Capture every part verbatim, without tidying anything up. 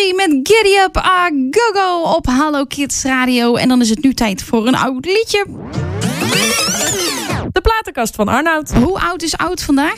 Dimitri met Giddy Up a Go-Go op Hallo Kids Radio. En dan is het nu tijd voor een oud liedje. De platenkast van Arnoud. Hoe oud is oud vandaag?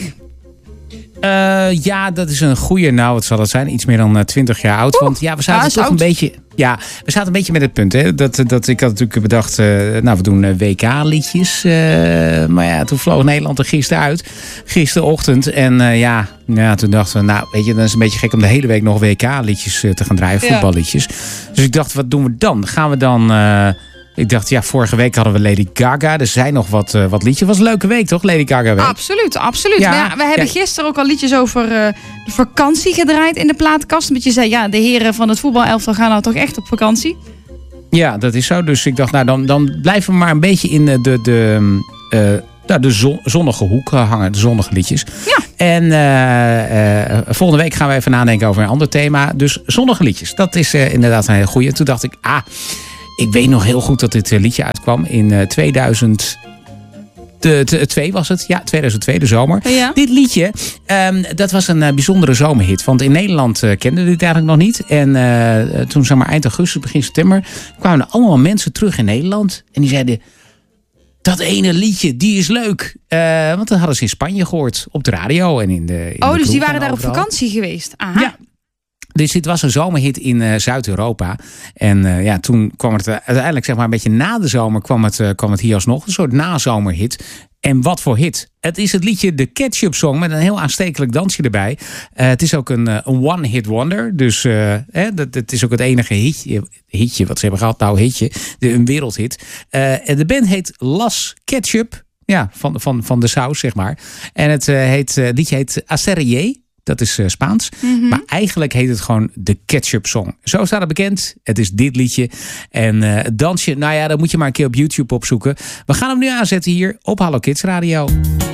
Uh, ja, dat is een goeie. Nou, wat zal het zijn? Iets meer dan twintig jaar oud. Oeh, want ja, we zaten ja, toch oud. een beetje... Ja, we zaten een beetje met het punt. Hè, dat, dat ik had natuurlijk bedacht... Uh, nou, we doen uh, W K-liedjes. Uh, maar ja, toen vloog Nederland er gisteren uit. Gisterochtend. En uh, ja, ja, toen dachten we... Nou, weet je, dan is het een beetje gek om de hele week nog W K-liedjes uh, te gaan draaien. Ja. Voetballiedjes. Dus ik dacht, wat doen we dan? Gaan we dan... Uh, Ik dacht, ja, vorige week hadden we Lady Gaga. Er zijn nog wat, uh, wat liedjes. Was een leuke week, toch? Lady Gaga week. Absoluut, absoluut. Ja, maar ja, we hebben ja. gisteren ook al liedjes over uh, de vakantie gedraaid in de platenkast. Omdat je zei, ja, de heren van het voetbalelftal gaan nou toch echt op vakantie. Ja, dat is zo. Dus ik dacht, nou, dan, dan blijven we maar een beetje in de, de, uh, nou, de zon, zonnige hoek hangen. De zonnige liedjes. Ja. En uh, uh, volgende week gaan we even nadenken over een ander thema. Dus zonnige liedjes. Dat is uh, inderdaad een hele goeie. Toen dacht ik, ah... Ik weet nog heel goed dat dit liedje uitkwam in uh, tweeduizend twee was het. Ja, tweeduizend twee, de zomer. Ja. Dit liedje, um, dat was een uh, bijzondere zomerhit. Want in Nederland uh, kenden we dit eigenlijk nog niet. En uh, toen, zeg maar, eind augustus, begin september... kwamen er allemaal mensen terug in Nederland. En die zeiden... Dat ene liedje, die is leuk. Uh, want dat hadden ze in Spanje gehoord. Op de radio en in de in Oh, de dus die kroeg waren en daar op overal. vakantie geweest. Aha. Ja. Dus dit was een zomerhit in uh, Zuid-Europa. En uh, ja, toen kwam het uh, uiteindelijk, zeg maar, een beetje na de zomer kwam het, uh, kwam het hier alsnog. Een soort nazomerhit. En wat voor hit? Het is het liedje De Ketchup Song met een heel aanstekelijk dansje erbij. Uh, het is ook een, uh, een one-hit wonder. Dus uh, hè, dat, het is ook het enige hitje, hitje wat ze hebben gehad. Nou, hitje. De, een wereldhit. Uh, de band heet Las Ketchup. Ja, van, van, van de saus, zeg maar. En het, uh, heet, uh, het liedje heet Acerrier. Dat is uh, Spaans. Mm-hmm. Maar eigenlijk heet het gewoon de Ketchup Song. Zo staat het bekend. Het is dit liedje. En uh, het dansje, nou ja, dat moet je maar een keer op YouTube opzoeken. We gaan hem nu aanzetten hier op Hallo Kids Radio.